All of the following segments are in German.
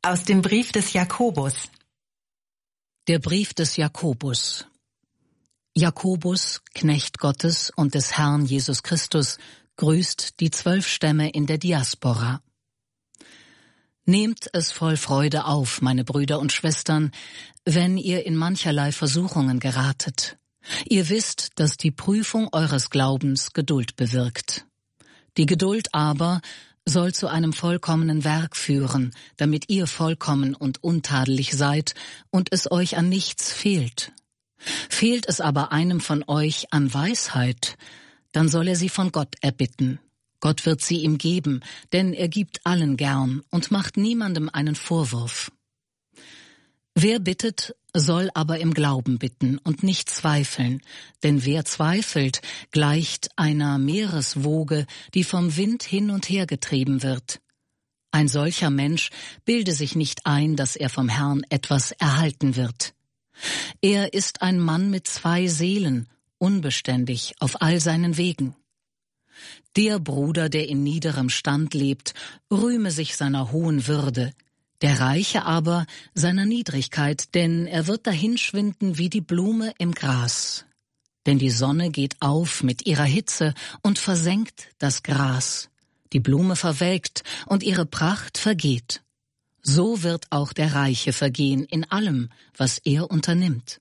Aus dem Brief des Jakobus. Der Brief des Jakobus. Jakobus, Knecht Gottes und des Herrn Jesus Christus, grüßt die 12 Stämme in der Diaspora. Nehmt es voll Freude auf, meine Brüder und Schwestern, wenn ihr in mancherlei Versuchungen geratet. Ihr wisst, dass die Prüfung eures Glaubens Geduld bewirkt. Die Geduld aber soll zu einem vollkommenen Werk führen, damit ihr vollkommen und untadelig seid und es euch an nichts fehlt. Fehlt es aber einem von euch an Weisheit, dann soll er sie von Gott erbitten. Gott wird sie ihm geben, denn er gibt allen gern und macht niemandem einen Vorwurf. Wer bittet, soll aber im Glauben bitten und nicht zweifeln, denn wer zweifelt, gleicht einer Meereswoge, die vom Wind hin und her getrieben wird. Ein solcher Mensch bilde sich nicht ein, dass er vom Herrn etwas erhalten wird. Er ist ein Mann mit 2 Seelen, unbeständig auf all seinen Wegen. Der Bruder, der in niederem Stand lebt, rühme sich seiner hohen Würde, der Reiche aber seiner Niedrigkeit, denn er wird dahinschwinden wie die Blume im Gras. Denn die Sonne geht auf mit ihrer Hitze und versenkt das Gras. Die Blume verwelkt und ihre Pracht vergeht. So wird auch der Reiche vergehen in allem, was er unternimmt.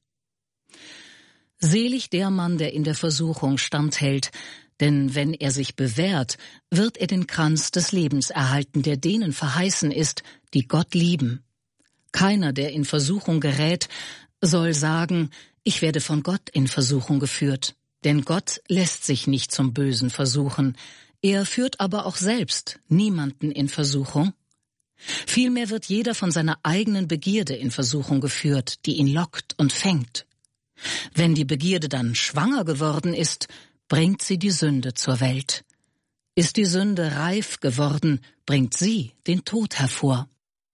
Selig der Mann, der in der Versuchung standhält, denn wenn er sich bewährt, wird er den Kranz des Lebens erhalten, der denen verheißen ist, die Gott lieben. Keiner, der in Versuchung gerät, soll sagen, ich werde von Gott in Versuchung geführt. Denn Gott lässt sich nicht zum Bösen versuchen. Er führt aber auch selbst niemanden in Versuchung. Vielmehr wird jeder von seiner eigenen Begierde in Versuchung geführt, die ihn lockt und fängt. Wenn die Begierde dann schwanger geworden ist, bringt sie die Sünde zur Welt. Ist die Sünde reif geworden, bringt sie den Tod hervor.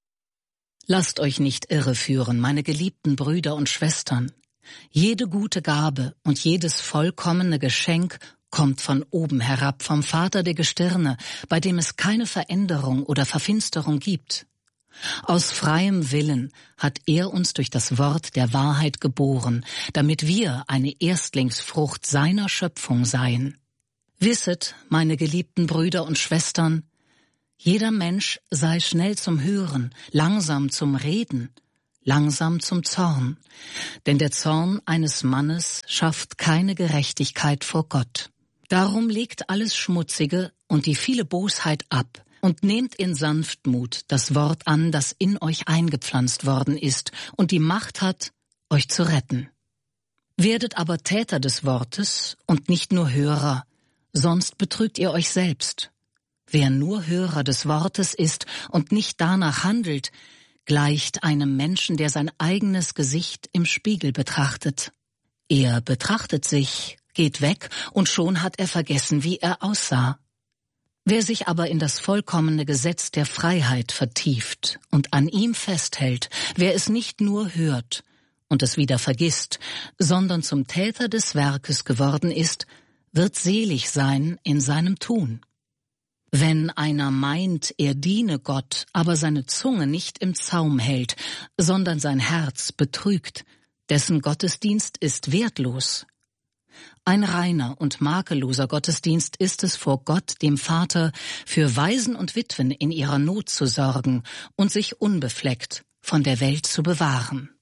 Lasst euch nicht irreführen, meine geliebten Brüder und Schwestern. Jede gute Gabe und jedes vollkommene Geschenk kommt von oben herab, vom Vater der Gestirne, bei dem es keine Veränderung oder Verfinsterung gibt. Aus freiem Willen hat er uns durch das Wort der Wahrheit geboren, damit wir eine Erstlingsfrucht seiner Schöpfung seien. Wisset, meine geliebten Brüder und Schwestern, jeder Mensch sei schnell zum Hören, langsam zum Reden, langsam zum Zorn, denn der Zorn eines Mannes schafft keine Gerechtigkeit vor Gott. Darum legt alles Schmutzige und die viele Bosheit ab, und nehmt in Sanftmut das Wort an, das in euch eingepflanzt worden ist und die Macht hat, euch zu retten. Werdet aber Täter des Wortes und nicht nur Hörer, sonst betrügt ihr euch selbst. Wer nur Hörer des Wortes ist und nicht danach handelt, gleicht einem Menschen, der sein eigenes Gesicht im Spiegel betrachtet. Er betrachtet sich, geht weg und schon hat er vergessen, wie er aussah. Wer sich aber in das vollkommene Gesetz der Freiheit vertieft und an ihm festhält, wer es nicht nur hört und es wieder vergisst, sondern zum Täter des Werkes geworden ist, wird selig sein in seinem Tun. Wenn einer meint, er diene Gott, aber seine Zunge nicht im Zaum hält, sondern sein Herz betrügt, dessen Gottesdienst ist wertlos. Ein reiner und makelloser Gottesdienst ist es vor Gott, dem Vater, für Waisen und Witwen in ihrer Not zu sorgen und sich unbefleckt von der Welt zu bewahren.